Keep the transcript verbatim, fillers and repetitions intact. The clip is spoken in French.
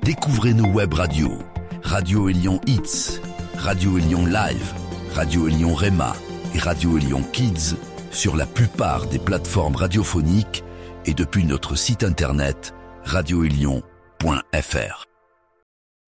Découvrez nos web radios, Radio Élion Hits, Radio Élion Live, Radio Élion Rema et Radio Élion Kids sur la plupart des plateformes radiophoniques et depuis notre site internet radio élion point f r.